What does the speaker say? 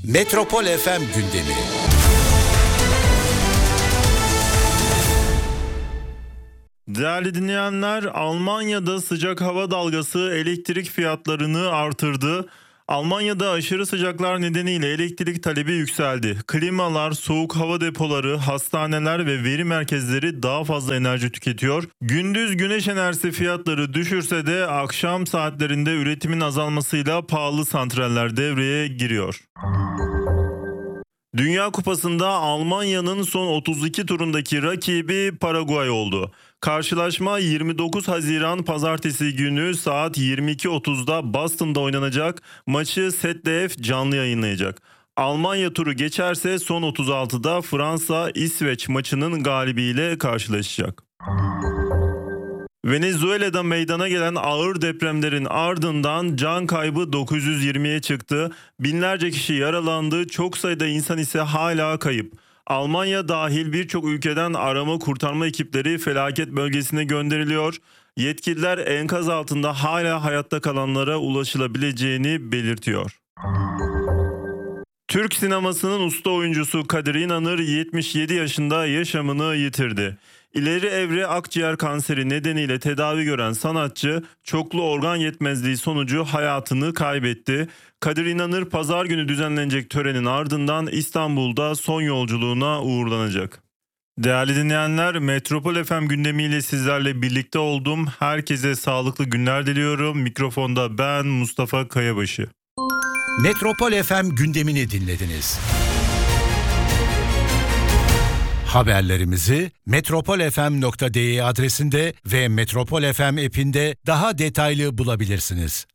Metropol FM gündemi. Değerli dinleyenler, Almanya'da sıcak hava dalgası elektrik fiyatlarını artırdı. Almanya'da aşırı sıcaklar nedeniyle elektrik talebi yükseldi. Klimalar, soğuk hava depoları, hastaneler ve veri merkezleri daha fazla enerji tüketiyor. Gündüz güneş enerjisi fiyatları düşürse de akşam saatlerinde üretimin azalmasıyla pahalı santraller devreye giriyor. Dünya Kupası'nda Almanya'nın son 32 turundaki rakibi Paraguay oldu. Karşılaşma 29 Haziran Pazartesi günü saat 22.30'da Boston'da oynanacak. Maçı ZDF canlı yayınlayacak. Almanya turu geçerse son 36'da Fransa-İsveç maçının galibiyle karşılaşacak. Venezuela'da meydana gelen ağır depremlerin ardından can kaybı 920'ye çıktı. Binlerce kişi yaralandı, çok sayıda insan ise hala kayıp. Almanya dahil birçok ülkeden arama kurtarma ekipleri felaket bölgesine gönderiliyor. Yetkililer enkaz altında hala hayatta kalanlara ulaşılabileceğini belirtiyor. Türk sinemasının usta oyuncusu Kadir İnanır 77 yaşında yaşamını yitirdi. İleri evre akciğer kanseri nedeniyle tedavi gören sanatçı çoklu organ yetmezliği sonucu hayatını kaybetti. Kadir İnanır pazar günü düzenlenecek törenin ardından İstanbul'da son yolculuğuna uğurlanacak. Değerli dinleyenler, Metropol FM gündemiyle sizlerle birlikte oldum. Herkese sağlıklı günler diliyorum. Mikrofonda ben Mustafa Kayabaşı. Metropol FM gündemini dinlediniz. Haberlerimizi metropolfm.de adresinde ve Metropol FM app'inde daha detaylı bulabilirsiniz.